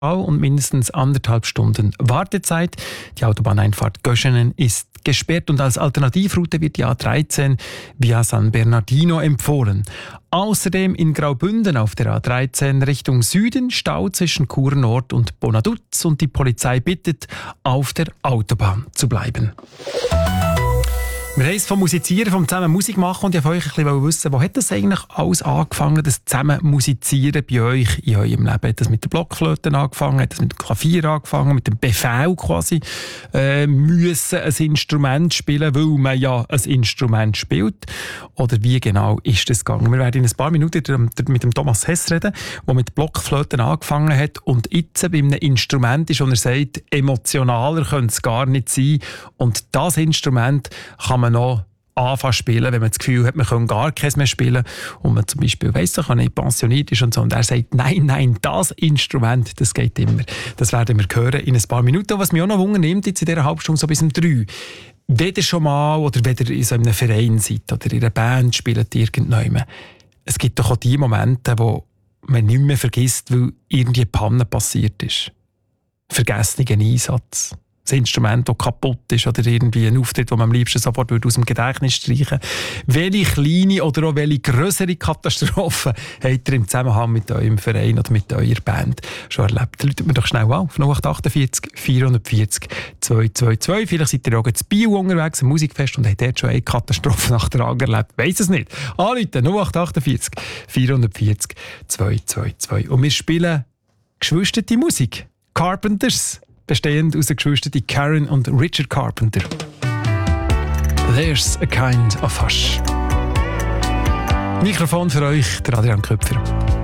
und mindestens 1,5 Stunden Wartezeit. Die Autobahneinfahrt Göschenen ist gesperrt und als Alternativroute wird die A13 via San Bernardino empfohlen. Außerdem in Graubünden auf der A13 Richtung Süden Stau zwischen Chur Nord und Bonaduz und die Polizei bittet, auf der Autobahn zu bleiben. Wir haben es vom Musizieren, vom zusammen Musik machen und ich wollte euch ein bisschen wissen, wo hat das eigentlich alles angefangen, das zusammen Musizieren bei euch in eurem Leben? Hat das mit der Blockflöte angefangen, hat das mit dem Klavier angefangen, mit dem Befehl quasi, müssen ein Instrument spielen, weil man ja ein Instrument spielt? Oder wie genau ist das gegangen? Wir werden in ein paar Minuten mit dem Thomas Hess reden, der mit Blockflöten angefangen hat und jetzt bei einem Instrument ist, und er sagt, emotionaler könnte es gar nicht sein. Und das Instrument kann man noch anfangen spielen, wenn man das Gefühl hat, man kann gar keins mehr spielen und man zum Beispiel weiss, dass man nicht pensioniert ist und so. Und er sagt, nein, das Instrument, das geht immer. Das werden wir hören in ein paar Minuten. Was mich auch noch wundernimmt, jetzt in dieser Halbstunde so bis um 3. Wenn ihr schon mal oder wenn ihr in so einem Verein seid oder in einer Band spielt irgendjemand, es gibt doch auch die Momente, wo man nicht mehr vergisst, weil irgendwie eine Panne passiert ist. Vergessenen Einsatz. Das Instrument, das kaputt ist oder irgendwie ein Auftritt, den man am liebsten sofort aus dem Gedächtnis streichen würde. Welche kleine oder auch welche grössere Katastrophe habt ihr im Zusammenhang mit eurem Verein oder mit eurer Band schon erlebt? Läutet mir doch schnell an auf 0848 440 222. Vielleicht seid ihr auch in Biel unterwegs, ein Musikfest, und habt dort schon eine Katastrophe nach der anderen erlebt. Weiss es nicht. Anrufen 0848 440 222. Und wir spielen geschwisterte Musik. Carpenters. Bestehend aus den Geschwistern Karen und Richard Carpenter. There's a kind of hush. Mikrofon für euch, der Adrian Köpfer.